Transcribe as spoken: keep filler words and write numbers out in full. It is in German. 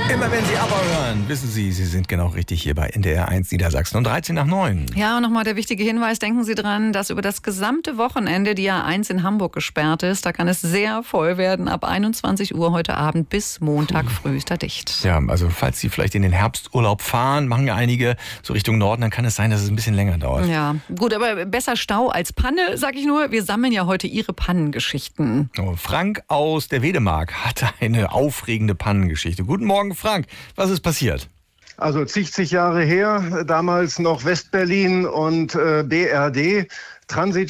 Immer wenn Sie aber hören, wissen Sie, Sie sind genau richtig hier bei N D R eins Niedersachsen um dreizehn nach neun. Ja, und nochmal der wichtige Hinweis, denken Sie dran, dass über das gesamte Wochenende die A eins in Hamburg gesperrt ist. Da kann es sehr voll werden, ab einundzwanzig Uhr heute Abend bis Montag früh ist da dicht. Ja, also falls Sie vielleicht in den Herbsturlaub fahren, machen ja einige so Richtung Norden, dann kann es sein, dass es ein bisschen länger dauert. Ja, gut, aber besser Stau als Panne, sag ich nur. Wir sammeln ja heute Ihre Pannengeschichten. Oh, Frank aus der Wedemark hatte eine aufregende Pannengeschichte. Guten Morgen, Frank. Was ist passiert? Also zig, zig Jahre her, damals noch Westberlin und äh, B R D, Transit